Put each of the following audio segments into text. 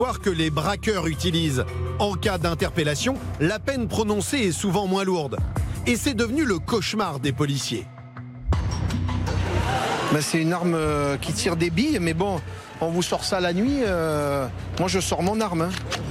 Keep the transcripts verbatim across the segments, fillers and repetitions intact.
Que les braqueurs utilisent. En cas d'interpellation, la peine prononcée est souvent moins lourde. Et c'est devenu le cauchemar des policiers. Ben, c'est une arme euh, qui tire des billes, mais bon, on vous sort ça la nuit, euh, moi je sors mon arme. Hein.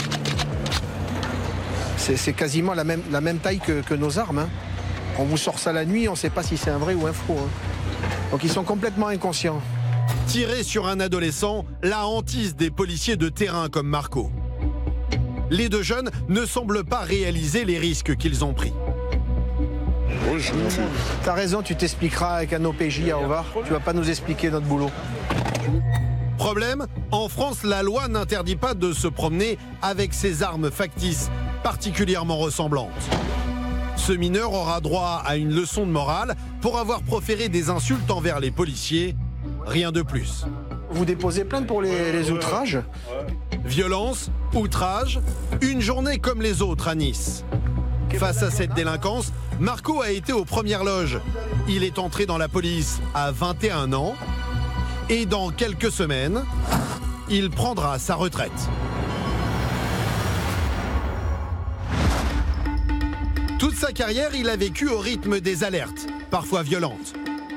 C'est quasiment la même, la même taille que, que nos armes. Hein. On vous sort ça la nuit, on ne sait pas si c'est un vrai ou un faux. Hein. Donc ils sont complètement inconscients. Tirer sur un adolescent, la hantise des policiers de terrain comme Marco. Les deux jeunes ne semblent pas réaliser les risques qu'ils ont pris. Oui, je... T'as raison, tu t'expliqueras avec un O P J à Ovar. Tu vas pas nous expliquer notre boulot. Problème, en France, la loi n'interdit pas de se promener avec ces armes factices, particulièrement ressemblantes. Ce mineur aura droit à une leçon de morale pour avoir proféré des insultes envers les policiers. Rien de plus. Vous déposez plainte pour les, les outrages? Violence, outrage, une journée comme les autres à Nice. Face à cette délinquance, Marco a été aux premières loges. Il est entré dans la police à vingt et un ans et dans quelques semaines, il prendra sa retraite. Toute sa carrière, il a vécu au rythme des alertes, parfois violentes.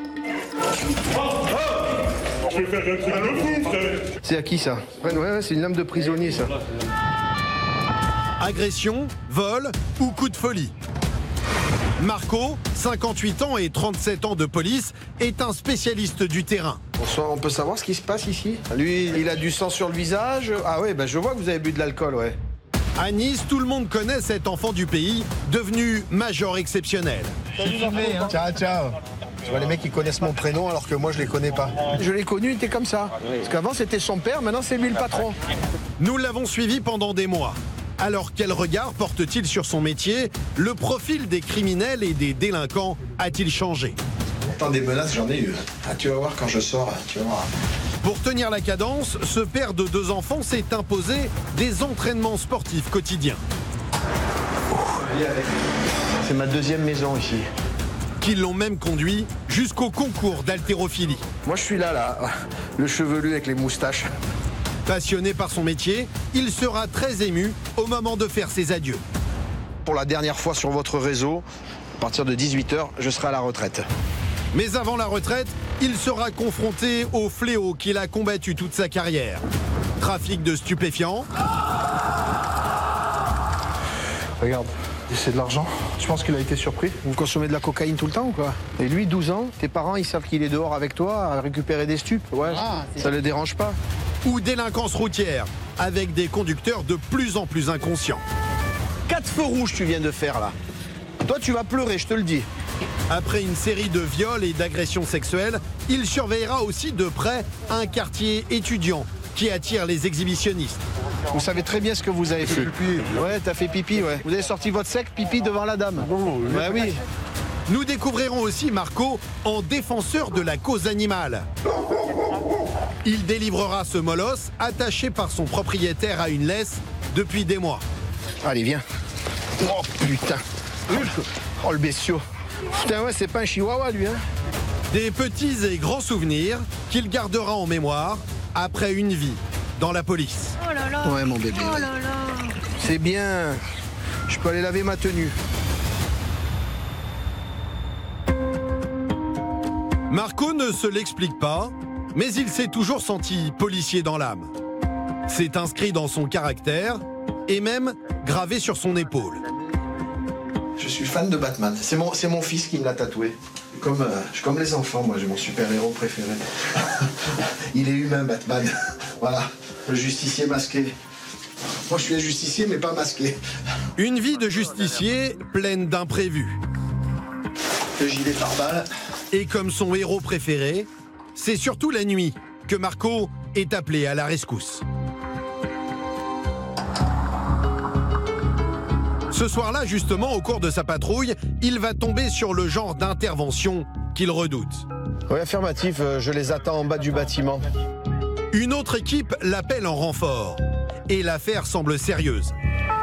C'est à qui ça? Ouais, ouais, c'est une lame de prisonnier ça. Agression, vol ou coup de folie. Marco, cinquante-huit ans et trente-sept ans de police, est un spécialiste du terrain. Bonsoir, on peut savoir ce qui se passe ici? Lui, il a du sang sur le visage. Ah ouais, bah je vois que vous avez bu de l'alcool, ouais. À Nice, tout le monde connaît cet enfant du pays, devenu major exceptionnel. Salut, hein. Ciao, ciao. Tu vois les mecs qui connaissent mon prénom alors que moi je les connais pas. Je l'ai connu, il était comme ça. Parce qu'avant c'était son père, maintenant c'est lui le patron. Nous l'avons suivi pendant des mois. Alors quel regard porte-t-il sur son métier? Le profil des criminels et des délinquants a-t-il changé? Pourtant des menaces j'en ai eu. Ah, tu vas voir quand je sors, tu vas voir. Pour tenir la cadence, ce père de deux enfants s'est imposé des entraînements sportifs quotidiens. C'est ma deuxième maison ici. Qui l'ont même conduit jusqu'au concours d'haltérophilie. Moi je suis là, là, le chevelu avec les moustaches. Passionné par son métier, il sera très ému au moment de faire ses adieux. Pour la dernière fois sur votre réseau, à partir de dix-huit heures, je serai à la retraite. Mais avant la retraite, il sera confronté au fléau qu'il a combattu toute sa carrière. Trafic de stupéfiants. Regarde. C'est de l'argent. Je pense qu'il a été surpris. Vous consommez de la cocaïne tout le temps ou quoi? Et lui, douze ans, tes parents, ils savent qu'il est dehors avec toi à récupérer des stupes. Ouais, ah, ça le dérange pas. Ou délinquance routière, avec des conducteurs de plus en plus inconscients. Quatre feux rouges tu viens de faire là. Toi, tu vas pleurer, je te le dis. Après une série de viols et d'agressions sexuelles, il surveillera aussi de près un quartier étudiant qui attire les exhibitionnistes. Vous savez très bien ce que vous avez fait. Pipi. Ouais, t'as fait pipi, ouais. Vous avez sorti votre sec, pipi devant la dame. Oh, oui. Bah oui. Nous découvrirons aussi Marco en défenseur de la cause animale. Il délivrera ce molosse attaché par son propriétaire à une laisse depuis des mois. Allez, viens. Oh putain. Oh le bestiau. Putain, ouais, c'est pas un chihuahua lui, hein. Des petits et grands souvenirs qu'il gardera en mémoire après une vie dans la police. Oh là là. Ouais, mon bébé. Oh là là. C'est bien. Je peux aller laver ma tenue. Marco ne se l'explique pas, mais il s'est toujours senti policier dans l'âme. C'est inscrit dans son caractère et même gravé sur son épaule. Je suis fan de Batman. C'est mon, c'est mon fils qui me l'a tatoué. Comme, euh, je suis comme les enfants, moi j'ai mon super-héros préféré. Il est humain, Batman. Voilà, le justicier masqué. Moi je suis un justicier mais pas masqué. Une vie de justicier pleine d'imprévus. Le gilet pare-balles. Et comme son héros préféré, c'est surtout la nuit que Marco est appelé à la rescousse. Ce soir-là, justement, au cours de sa patrouille, il va tomber sur le genre d'intervention qu'il redoute. Oui, affirmatif, je les attends en bas du bâtiment. Une autre équipe l'appelle en renfort. Et l'affaire semble sérieuse.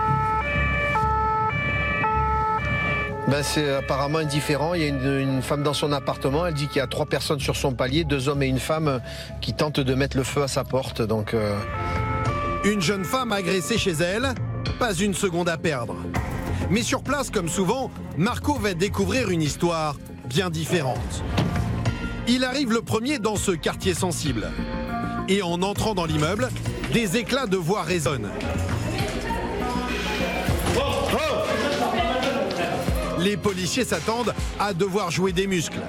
Ben, c'est apparemment indifférent. Il y a une, une femme dans son appartement. Elle dit qu'il y a trois personnes sur son palier, deux hommes et une femme qui tentent de mettre le feu à sa porte. Donc, euh... Une jeune femme agressée chez elle, pas une seconde à perdre. Mais sur place, comme souvent, Marco va découvrir une histoire bien différente. Il arrive le premier dans ce quartier sensible. Et en entrant dans l'immeuble, des éclats de voix résonnent. Les policiers s'attendent à devoir jouer des muscles.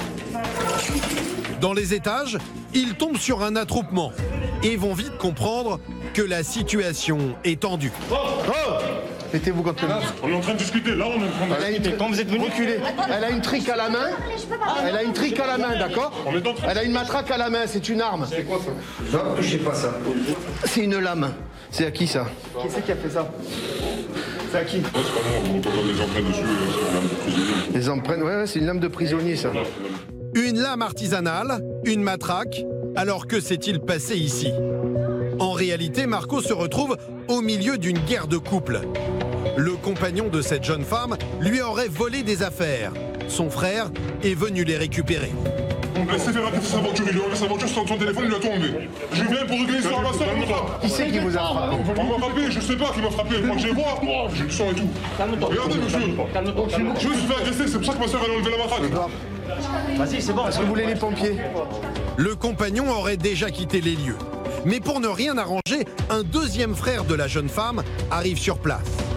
Dans les étages, ils tombent sur un attroupement et vont vite comprendre que la situation est tendue. Oh, mettez-vous contre le mur. On est en train de discuter, là on est en train de discuter. Quand vous êtes venu, reculez. Elle a une trique à la main. Elle a une trique à la main, d'accord? Elle a une matraque à la main, c'est une arme. C'est quoi ça? Non, touchez pas ça. C'est une lame. C'est à qui ça? Qui c'est qui a fait ça? C'est à qui? Ouais, c'est pas moi, on peut voir les empreintes dessus, c'est une lame de prisonnier. Les empreintes, ouais, ouais c'est une lame de prisonnier ça. Une lame artisanale, une matraque, alors que s'est-il passé ici? En réalité, Marco se retrouve au milieu d'une guerre de couple. Le compagnon de cette jeune femme lui aurait volé des affaires. Son frère est venu les récupérer. Laissez faire raqueter sa voiture, il lui a enlevé sa voiture, son téléphone, il lui a tombé. Je viens pour régler l'histoire à ma soeur, qui c'est qui vous a frappé? On m'a frappé, je sais pas qui m'a frappé, moi que je vais voir, j'ai le sang et tout. Regardez monsieur, je me suis fait agresser, c'est pour ça que ma soeur elle a enlevé la matraque. Vas-y, c'est bon. Est-ce que vous voulez les pompiers? Le compagnon aurait déjà quitté les lieux. Mais pour ne rien arranger, un deuxième frère de la jeune femme arrive sur place.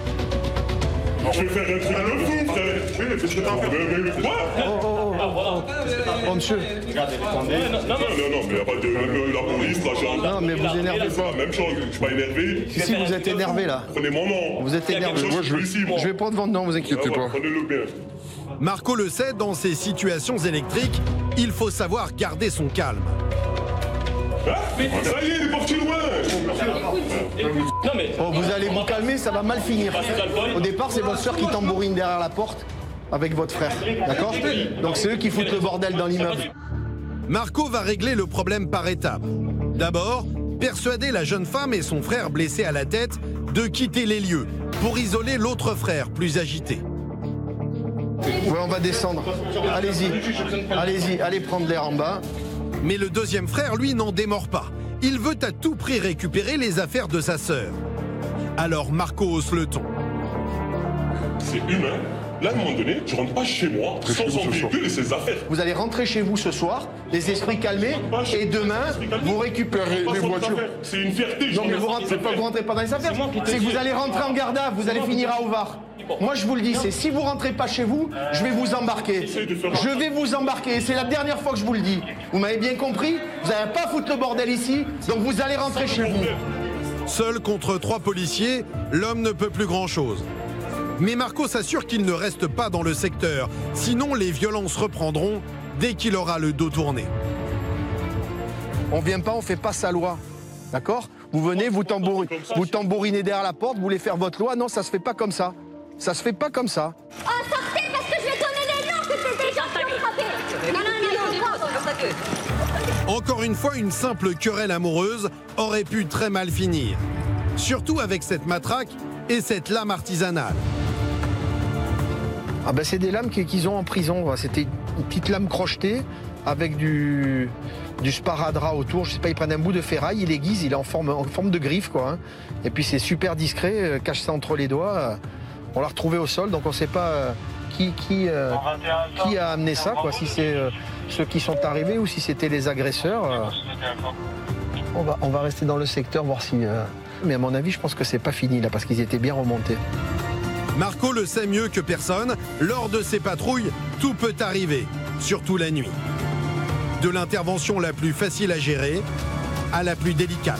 Je vais faire un truc à le fou, frère. Oui, mais qu'est-ce que t'as fait? Quoi? Oh, oh, oh, oh, oh, monsieur. Regardez, attendez. Non, non, non, mais il n'y a pas de la police, la gendarme. Non, mais vous énervez pas. Même chose, je suis pas énervé. Si, si, vous êtes énervé là. Prenez mon nom. Vous êtes énervé. Moi, je suis ici, moi. Je vais prendre votre nom, vous inquiétez pas. Prenez-le bien. Marco le sait, dans ces situations électriques, il faut savoir garder son calme. Hein? Ça y est, il est parti loin. Non mais... Oh, vous allez vous calmer, ça va mal finir. Au départ, c'est votre soeur qui tambourine derrière la porte avec votre frère, d'accord? Donc c'est eux qui foutent le bordel dans l'immeuble. Marco va régler le problème par étapes. D'abord, persuader la jeune femme et son frère blessé à la tête de quitter les lieux pour isoler l'autre frère plus agité. Ouais, on va descendre. Allez-y, allez-y, allez prendre l'air en bas. Mais le deuxième frère, lui, n'en démord pas. Il veut à tout prix récupérer les affaires de sa sœur. Alors Marco hausse le ton. C'est humain. Là, à un moment donné, je rentre pas chez moi sans son véhicule et ses affaires. Vous allez rentrer chez vous ce soir, les esprits calmés, et demain, vous récupérez les voitures. C'est une fierté. Non, mais vous rentrez pas, vous rentrez pas dans les affaires. C'est que vous allez rentrer en garde à vue, vous allez finir à Ovar. Moi, je vous le dis, c'est si vous rentrez pas chez vous, je vais vous embarquer. Je vais vous embarquer. C'est la dernière fois que je vous le dis. Vous m'avez bien compris? Vous n'allez pas foutre le bordel ici, donc vous allez rentrer chez vous. Seul contre trois policiers, l'homme ne peut plus grand-chose. Mais Marco s'assure qu'il ne reste pas dans le secteur, sinon les violences reprendront dès qu'il aura le dos tourné. On vient pas, on fait pas sa loi. D'accord? Vous venez, vous, tambour... vous tambourinez derrière la porte, vous voulez faire votre loi. Non, ça se fait pas comme ça. Ça se fait pas comme ça. Oh, sortez parce que je vais donner les noms que c'est des gens qui ont frappé. Non, non, non, Encore une fois, une simple querelle amoureuse aurait pu très mal finir. Surtout avec cette matraque et cette lame artisanale. Ah ben c'est des lames qu'ils ont en prison. C'était une petite lame crochetée avec du, du sparadrap autour. Je sais pas, ils prennent un bout de ferraille, ils l'aiguisent, il est en forme, en forme de griffe, quoi. Hein. Et puis c'est super discret, euh, cache ça entre les doigts. Euh, on l'a retrouvé au sol, donc on sait pas euh, qui, qui, euh, qui a amené ça, quoi. Si c'est euh, ceux qui sont arrivés ou si c'était les agresseurs. Euh. On va, on va rester dans le secteur, voir si... Euh... Mais à mon avis, je pense que c'est pas fini, là, parce qu'ils étaient bien remontés. Marco le sait mieux que personne, lors de ces patrouilles, tout peut arriver, surtout la nuit. De l'intervention la plus facile à gérer à la plus délicate.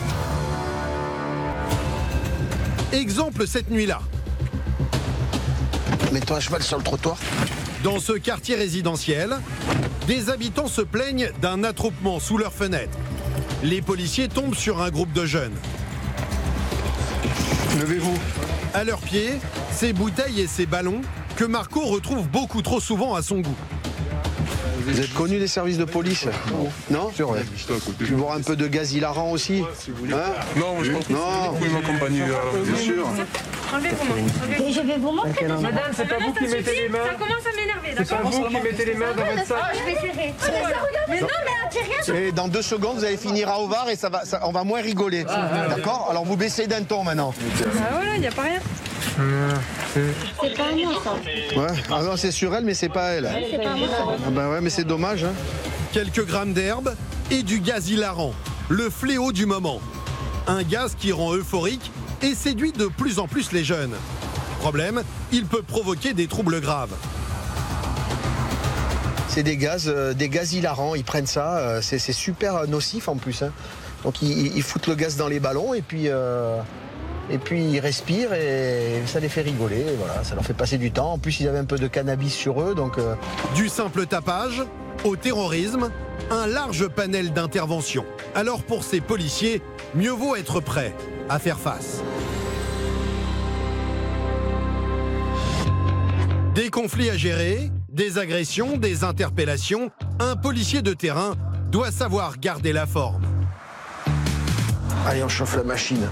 Exemple cette nuit-là. Mets-toi à cheval sur le trottoir. Dans ce quartier résidentiel, des habitants se plaignent d'un attroupement sous leurs fenêtres. Les policiers tombent sur un groupe de jeunes. Levez-vous. À leurs pieds, ces bouteilles et ces ballons que Marco retrouve beaucoup trop souvent à son goût. Vous êtes connu des services de police? Non? Sûr, ouais. Juste à côté. Tu veux voir un peu de gaz hilarant aussi? Hein? Non, je pense que Non. vous pouvez m'accompagner. euh, Bien sûr. Et je vais vous montrer. Madame, c'est pas vous qui mettez les mains. Ça commence à m'énerver, C'est pas d'accord? vous qui mettez les mains dans votre sac. Je vais serrer. Mais non, mais attirez rien. Et dans deux secondes, vous allez finir à Ovar et ça va, ça- on va moins rigoler. D'accord? Alors vous baissez d'un ton maintenant. Ah voilà, il n'y a pas rien. C'est pas à moi ça. Ouais. Ah non, c'est sur elle, mais c'est pas elle. C'est pas à moi ça. Ah ben ouais, mais c'est dommage. Hein. Quelques grammes d'herbe et du gaz hilarant, le fléau du moment. Un gaz qui rend euphorique et séduit de plus en plus les jeunes. Problème, il peut provoquer des troubles graves. C'est des gaz, euh, des gaz hilarants. Ils prennent ça. euh, c'est c'est super nocif en plus. Hein. Donc ils, ils foutent le gaz dans les ballons et puis euh, et puis ils respirent et ça les fait rigoler. Et voilà, ça leur fait passer du temps. En plus, ils avaient un peu de cannabis sur eux, donc. Euh, Du simple tapage au terrorisme, un large panel d'interventions. Alors pour ces policiers, mieux vaut être prêt à faire face. Des conflits à gérer, des agressions, des interpellations, un policier de terrain doit savoir garder la forme. Allez, on chauffe la machine.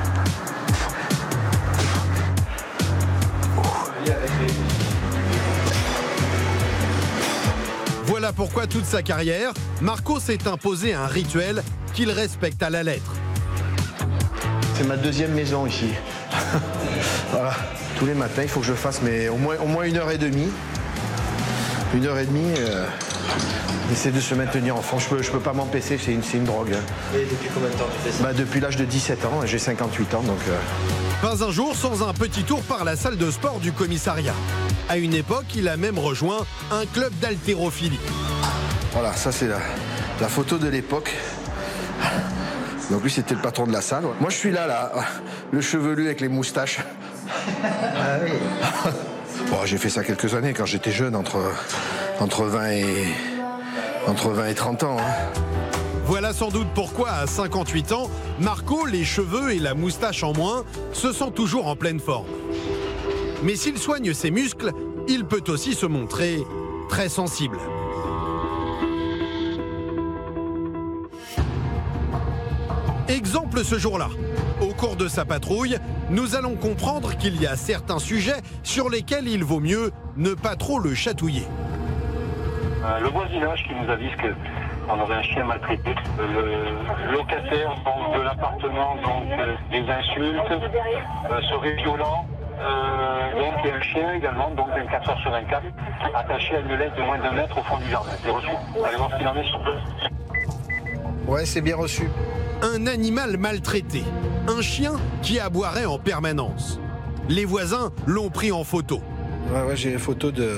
Voilà pourquoi toute sa carrière, Marco s'est imposé un rituel qu'il respecte à la lettre. C'est ma deuxième maison ici. Voilà. Tous les matins, il faut que je fasse mais au moins, au moins une heure et demie. Une heure et demie, euh, essayer de se maintenir en forme. Je peux, je peux pas m'empêcher, c'est une, c'est une drogue. Hein. Et depuis combien de temps tu fais ça? Bah, depuis l'âge de dix-sept ans, j'ai cinquante-huit ans, donc... Euh... Pas un jour sans un petit tour par la salle de sport du commissariat. À une époque, il a même rejoint un club d'haltérophilie. Voilà, ça c'est la, la photo de l'époque. Donc lui, c'était le patron de la salle. Moi, je suis là, là, le chevelu avec les moustaches. Ah oui. Bon, j'ai fait ça quelques années quand j'étais jeune, entre, entre, vingt et, entre vingt et trente ans. Hein. Voilà sans doute pourquoi, à cinquante-huit ans, Marco, les cheveux et la moustache en moins, se sent toujours en pleine forme. Mais s'il soigne ses muscles, il peut aussi se montrer très sensible. Exemple ce jour-là. Au cours de sa patrouille, nous allons comprendre qu'il y a certains sujets sur lesquels il vaut mieux ne pas trop le chatouiller. Euh, le voisinage qui nous avise qu'on aurait un chien maltraité. Le locataire donc, de l'appartement, donc euh, des insultes, euh, serait violent. Euh, donc il y a un chien également, donc vingt-quatre heures sur vingt-quatre, attaché à une laisse de moins d'un mètre au fond du jardin. C'est reçu. Allez voir ce qu'il en est sur place. Ouais, c'est bien reçu. Un animal maltraité, un chien qui aboierait en permanence. Les voisins l'ont pris en photo. Ouais, ouais, j'ai une photo de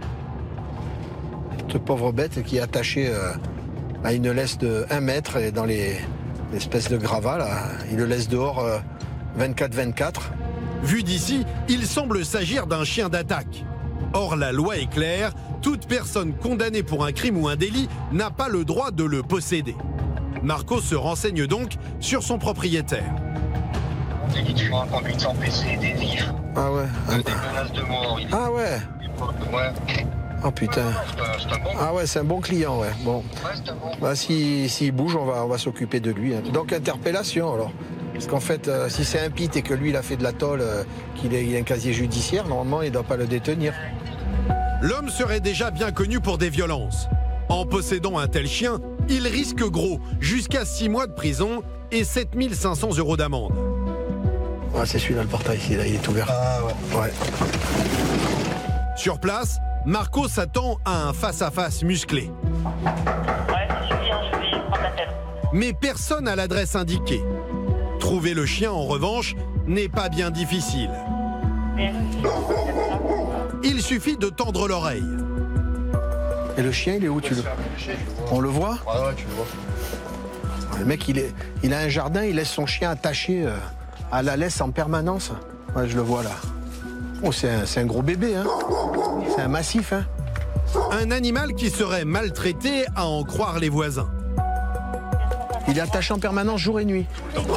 cette pauvre bête qui est attachée euh, à une laisse de un mètre et dans les l'espèce de gravat là. Il le laisse dehors euh, vingt-quatre vingt-quatre. Vu d'ici, il semble s'agir d'un chien d'attaque. Or, la loi est claire, toute personne condamnée pour un crime ou un délit n'a pas le droit de le posséder. Marco se renseigne donc sur son propriétaire. Délit de fuite, conduite sans P C, des livres, Ah ouais. des menaces de mort. Il... Ah ouais. Ouais, Oh putain. c'est un, c'est un bon. Ah ouais, c'est un bon client, ouais. Bon. Ouais, c'est un bon. Bah, s'il s'il bouge, on va, on va s'occuper de lui. Hein. Donc interpellation alors. Parce qu'en fait, euh, si c'est un pit et que lui il a fait de la tôle, euh, qu'il ait, il a un casier judiciaire, normalement il ne doit pas le détenir. L'homme serait déjà bien connu pour des violences. En possédant un tel chien, il risque gros, jusqu'à six mois de prison et sept mille cinq cents euros d'amende. Ouais, c'est celui-là le portail ici, là, il est ouvert. Ah ouais. Ouais. Sur place, Marco s'attend à un face-à-face musclé. Ouais, je viens, je vais prendre la tête. Mais personne à l'adresse indiquée. Trouver le chien, en revanche, n'est pas bien difficile. Il suffit de tendre l'oreille. Et le chien, il est où tu le... On le voit? Ouais, ouais, tu le vois. Le mec, il, est, il a un jardin, il laisse son chien attaché euh, à la laisse en permanence. Ouais, je le vois là. Oh, c'est un, c'est un gros bébé, hein. C'est un massif, hein. Un animal qui serait maltraité à en croire les voisins. Il est attaché en permanence jour et nuit.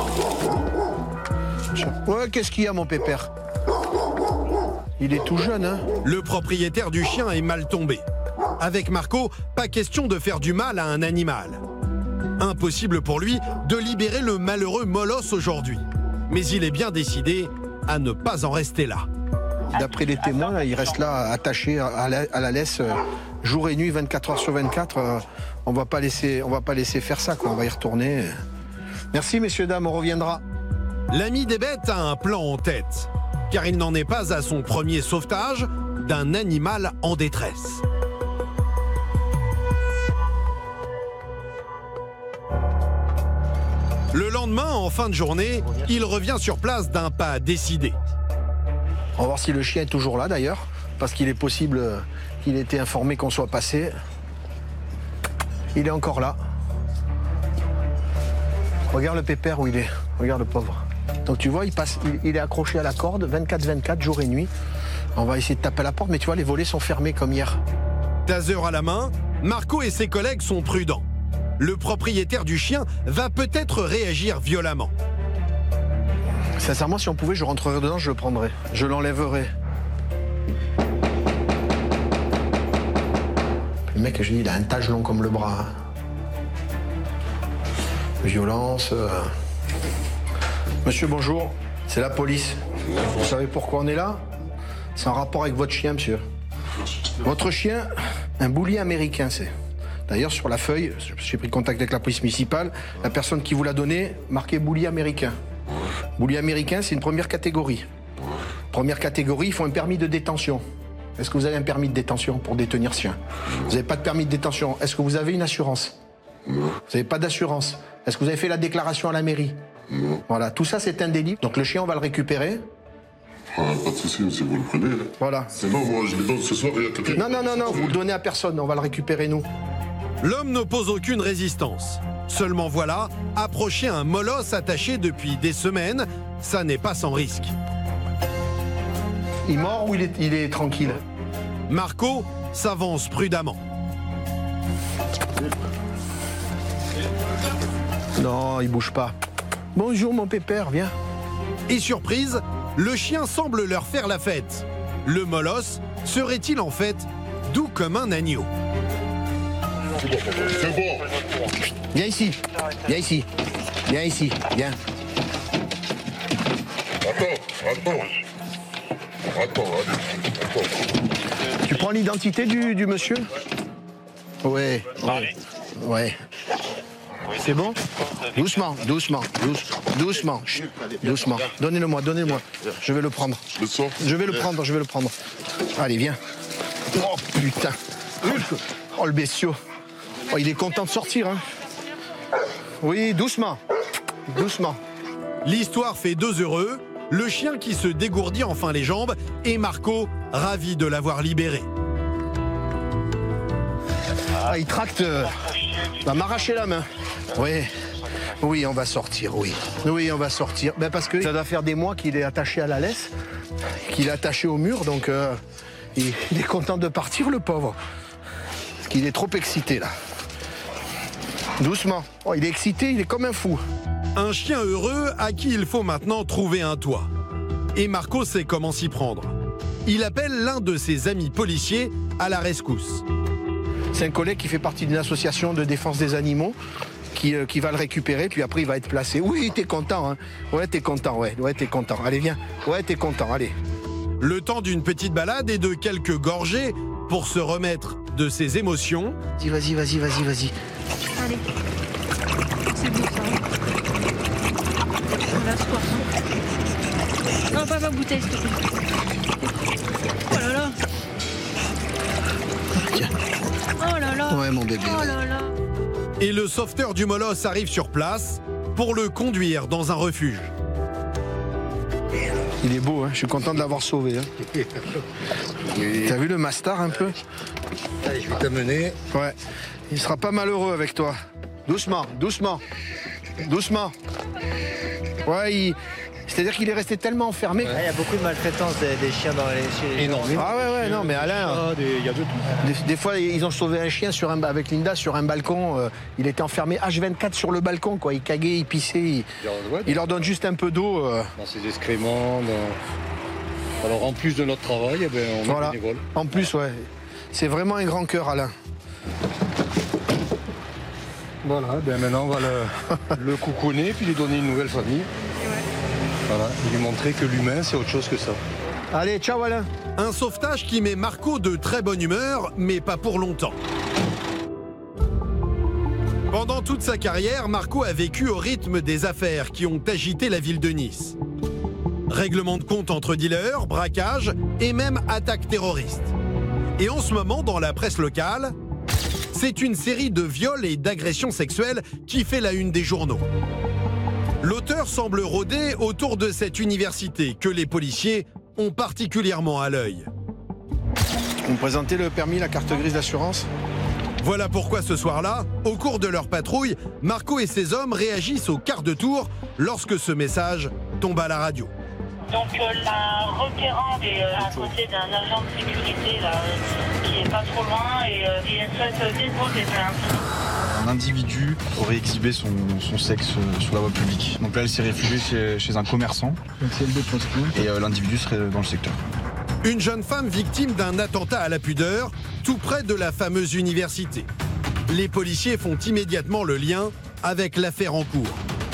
Ouais, qu'est-ce qu'il y a, mon pépère? Il est tout jeune, hein. Le propriétaire du chien est mal tombé. Avec Marco, pas question de faire du mal à un animal. Impossible pour lui de libérer le malheureux molosse aujourd'hui. Mais il est bien décidé à ne pas en rester là. D'après les témoins, là, il reste là attaché à la, à la laisse euh, jour et nuit, vingt-quatre heures sur vingt-quatre. Euh, on va pas laisser, on va pas laisser faire ça, quoi. On va y retourner. Merci, messieurs, dames, on reviendra. L'ami des bêtes a un plan en tête, car il n'en est pas à son premier sauvetage d'un animal en détresse. Le lendemain, en fin de journée, il revient sur place d'un pas décidé. On va voir si le chien est toujours là d'ailleurs, parce qu'il est possible qu'il ait été informé qu'on soit passé. Il est encore là. Regarde le pépère où il est. Regarde le pauvre. Donc tu vois, il, passe, il, il est accroché à la corde vingt-quatre vingt-quatre, jour et nuit. On va essayer de taper à la porte, mais tu vois, les volets sont fermés comme hier. Taser à la main, Marco et ses collègues sont prudents. Le propriétaire du chien va peut-être réagir violemment. Sincèrement, si on pouvait, je rentrerais dedans, je le prendrais. Je l'enlèverais. Le mec, je dis, il a un tage long comme le bras. Violence. Euh... Monsieur, bonjour. C'est la police. Vous savez pourquoi on est là? C'est en rapport avec votre chien, monsieur. Votre chien, un bully américain, c'est. D'ailleurs, sur la feuille, j'ai pris contact avec la police municipale, la personne qui vous l'a donné, marqué bully américain. Bully américain, c'est une première catégorie. Première catégorie, il faut un permis de détention. Est-ce que vous avez un permis de détention pour détenir ce chien? Vous n'avez pas de permis de détention. Est-ce que vous avez une assurance? Vous n'avez pas d'assurance. Est-ce que vous avez fait la déclaration à la mairie? Voilà, tout ça c'est un délit. Donc le chien, on va le récupérer. Ah, pas de souci, monsieur, vous le prenez. Là. Voilà. Sinon, moi, je le donne ce soir et il y a quelqu'un. Non, non, non, non, vous le donnez à personne, on va le récupérer nous. L'homme n'oppose aucune résistance. Seulement voilà, approcher un molosse attaché depuis des semaines, ça n'est pas sans risque. Il est mort ou il est, il est tranquille? Marco s'avance prudemment. Non, il bouge pas. Bonjour mon pépère, viens. Et surprise, le chien semble leur faire la fête. Le molosse serait-il en fait doux comme un agneau? C'est bon. Viens ici, viens ici, viens ici, viens. Attends, attends. Attends, attends. Tu prends l'identité du, du monsieur? Ouais, ouais, ouais. C'est bon? Doucement, doucement, douce, doucement, chut, doucement. Donnez-le-moi, donnez-le-moi. Je vais le prendre. Je vais le prendre, je vais le prendre. Allez, viens. Oh putain. Oh le bestiau. Oh, il est content de sortir, hein. Oui, doucement. Doucement. L'histoire fait deux heureux, le chien qui se dégourdit enfin les jambes et Marco ravi de l'avoir libéré. Ah, il tracte. Euh, il va m'arracher la main. Oui. Oui, on va sortir, oui. Oui, on va sortir. Ben parce que ça doit faire des mois qu'il est attaché à la laisse, qu'il est attaché au mur, donc euh, il, il est content de partir, le pauvre. Parce qu'il est trop excité, là. Doucement. Oh, il est excité, il est comme un fou. Un chien heureux à qui il faut maintenant trouver un toit. Et Marco sait comment s'y prendre. Il appelle l'un de ses amis policiers à la rescousse. C'est un collègue qui fait partie d'une association de défense des animaux qui, euh, qui va le récupérer, puis après il va être placé. Oui, t'es content, hein. Ouais, t'es content, ouais. Ouais, t'es content. Allez, viens. Ouais, t'es content, allez. Le temps d'une petite balade et de quelques gorgées pour se remettre de ses émotions. Vas-y, vas-y, vas-y, vas-y, vas-y. Allez. C'est bon, ça. On va se voir. Non, pas ma bouteille, s'il te plaît. Oh là là. Tiens. Oh là là. Ouais, mon bébé. Oh là là. Et le sauveteur du molosse arrive sur place pour le conduire dans un refuge. Il est beau, hein. Je suis content de l'avoir sauvé. Hein. T'as vu le mastar un peu? Allez, je vais t'amener. Ouais. Il sera pas malheureux avec toi. Doucement, doucement, doucement. Ouais, il... c'est-à-dire qu'il est resté tellement enfermé. Il ouais, y a beaucoup de maltraitance des, des chiens dans les... Chez les gens. Ah ouais, ouais, non, mais Alain... Il y a de tout. Des, des fois, ils ont sauvé un chien sur un, avec Linda sur un balcon. Euh, il était enfermé H vingt-quatre sur le balcon, quoi. Il caguait, il pissait. Il, il leur donne juste un peu d'eau. Euh... Dans ses excréments. Dans... Alors, en plus de notre travail, eh ben, on voilà. est bénévole. En plus, ouais. C'est vraiment un grand cœur, Alain. Voilà, ben maintenant on va le, le coucouner puis lui donner une nouvelle famille. Voilà, et lui montrer que l'humain c'est autre chose que ça. Allez, ciao Alain. Un sauvetage qui met Marco de très bonne humeur, mais pas pour longtemps. Pendant toute sa carrière, Marco a vécu au rythme des affaires qui ont agité la ville de Nice. Règlement de compte entre dealers, braquage et même attaques terroristes. Et en ce moment, dans la presse locale, c'est une série de viols et d'agressions sexuelles qui fait la une des journaux. L'auteur semble rôder autour de cette université que les policiers ont particulièrement à l'œil. Vous me présentez le permis, la carte grise d'assurance ? Voilà pourquoi ce soir-là, au cours de leur patrouille, Marco et ses hommes réagissent au quart de tour lorsque ce message tombe à la radio. Donc euh, la requérante est euh, à côté d'un agent de sécurité là, euh, qui est pas trop loin et euh, il souhaite déposer plainte. Un individu aurait exhibé son, son sexe sur la voie publique. Donc là, elle s'est réfugiée chez, chez un commerçant et euh, l'individu serait dans le secteur. Une jeune femme victime d'un attentat à la pudeur, tout près de la fameuse université. Les policiers font immédiatement le lien avec l'affaire en cours.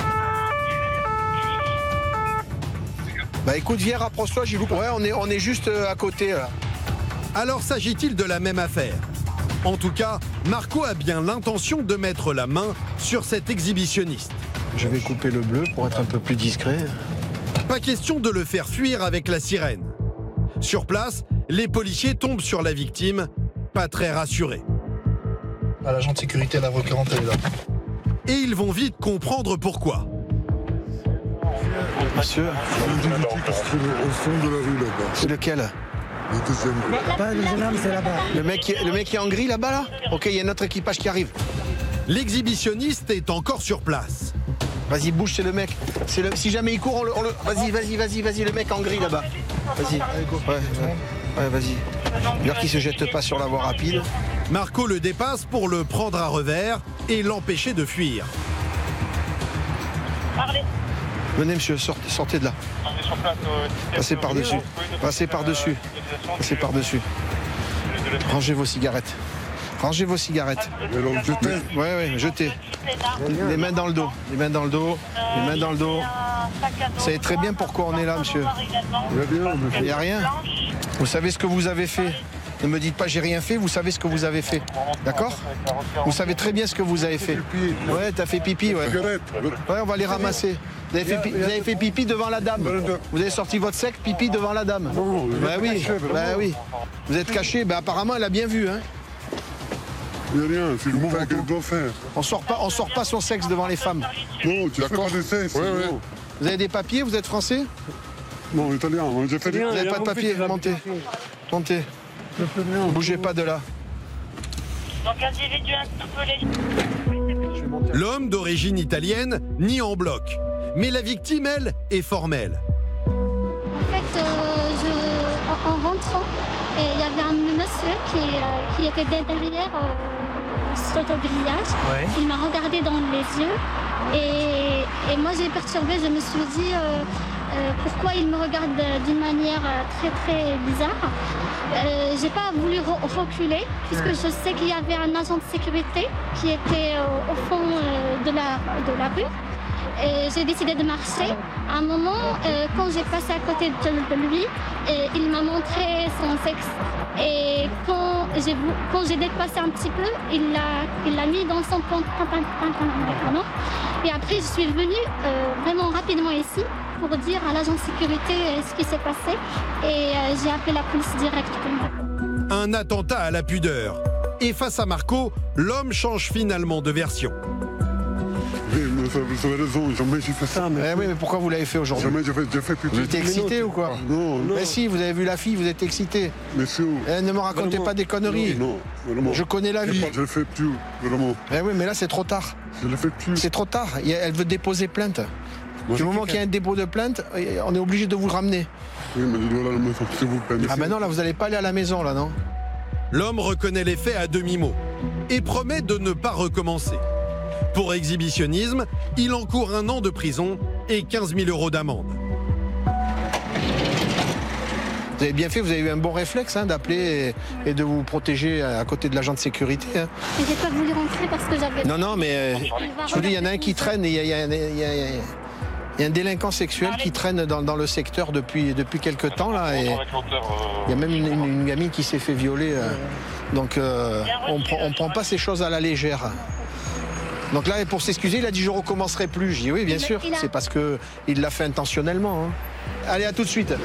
Bah écoute, viens, rapproche-toi, j'y loupe. Ouais, on est, on est juste à côté, là. Alors s'agit-il de la même affaire? En tout cas, Marco a bien l'intention de mettre la main sur cet exhibitionniste. Je vais couper le bleu pour être un peu plus discret. Pas question de le faire fuir avec la sirène. Sur place, les policiers tombent sur la victime, pas très rassurés. Ah, l'agent de sécurité, la requérante, elle est là. Et ils vont vite comprendre pourquoi. Monsieur, au fond de la rue là-bas. c'est lequel? Le deuxième. Pas le jeune homme, c'est là-bas. Le mec, qui, le mec qui est en gris là-bas, là? Ok, il y a notre équipage qui arrive. L'exhibitionniste est encore sur place. Vas-y, bouge, c'est le mec. C'est le, si jamais il court, on le... on le... Vas-y, vas-y, vas-y, vas-y, le mec en gris là-bas. Vas-y. Ouais, ouais, ouais vas-y. Dire qu'il se jette pas sur la voie rapide. Marco le dépasse pour le prendre à revers et l'empêcher de fuir. Parlez. Venez, monsieur, sortez, sortez de là. Passez par-dessus. Passez par-dessus. Passez par-dessus. Rangez vos cigarettes. Rangez vos cigarettes. Ouais, ouais, jetez. Les mains dans le dos. Les mains dans le dos. Les mains dans le dos. Vous savez très bien pourquoi on est là, monsieur. Il n'y a rien. Vous savez ce que vous avez fait. Ne me dites pas j'ai rien fait, vous savez ce que vous avez fait. D'accord? Vous savez très bien ce que vous avez fait. Ouais, t'as fait pipi, ouais. Ouais, on va les ramasser. Vous avez, fait pipi, vous avez fait pipi devant la dame. Vous avez sorti votre sec, pipi devant la dame. Bah oui, bah oui. Vous êtes caché, bah apparemment elle a bien vu, hein. Il n'y a rien, c'est le mouvement qu'elle doit faire. On sort pas, on sort pas son sexe devant les femmes. Non, tu fais pas de sexe. Ouais, ouais. Vous avez des papiers, vous êtes français? Non, italien, j'ai fait des... Vous n'avez pas de papiers, montez. Montez. Bougez pas de là. Donc individu interpellé. L'homme d'origine italienne nie en bloc. Mais la victime, elle, est formelle. En fait, euh, je, en, en rentrant, et il y avait un monsieur qui, euh, qui était derrière euh, cet autogrillage. Ouais. Il m'a regardé dans les yeux et, et moi j'ai perturbé. Je me suis dit euh, euh, pourquoi il me regarde d'une manière très très bizarre. Euh, j'ai pas voulu re reculer puisque je sais qu'il y avait un agent de sécurité qui était euh, au fond euh, de, la, de la rue. Et j'ai décidé de marcher. À un moment, euh, quand j'ai passé à côté de, de lui, et il m'a montré son sexe. Et quand j'ai quand j'ai dépassé un petit peu, il l'a il l'a mis dans son pantalon. Et après, je suis venue euh, vraiment rapidement ici pour dire à l'agent de sécurité euh, ce qui s'est passé. Et euh, j'ai appelé la police directement. Un attentat à la pudeur. Et face à Marco, l'homme change finalement de version. Oui, mais vous avez raison, jamais j'ai fait ça. Mais... Eh oui, mais pourquoi vous l'avez fait aujourd'hui? Jamais j'ai fait, j'ai fait plus de Vous étiez excité ou quoi? Non, non. Mais si, vous avez vu la fille, vous êtes excité. Monsieur. Eh, ne me racontez vraiment, pas des conneries. Non, non, vraiment. Je connais la vie. Je le fais plus, vraiment. Eh oui, mais là, c'est trop tard. Je le fais plus. C'est trop tard. Elle veut déposer plainte. Moi, du moment qu'il y a un dépôt de plainte, on est obligé de vous ramener. Oui, mais je dois aller à la maison, s'il vous plaît. Ah ben non, là, vous n'allez pas aller à la maison, là, non? L'homme reconnaît les faits à demi-mot et promet de ne pas recommencer. Pour exhibitionnisme, il encourt un an de prison et quinze mille euros d'amende. Vous avez bien fait, vous avez eu un bon réflexe hein, d'appeler et, et de vous protéger à côté de l'agent de sécurité. Hein. Et j'ai pas voulu rentrer parce que j'avais... Non, non, mais euh, je vous dis, il y en a un qui traîne et il y a, il y a- il y a- il y a- il y a un délinquant sexuel qui traîne dans, dans le secteur depuis, depuis quelques temps. Là, et il y a même une, une- une gamine qui s'est fait violer. euh, donc euh, on ne prend pas ces choses à la légère. Donc là, pour s'excuser, il a dit je recommencerai plus. Je dis oui, bien sûr, c'est parce qu'il l'a fait intentionnellement. Hein. Allez, à tout de suite.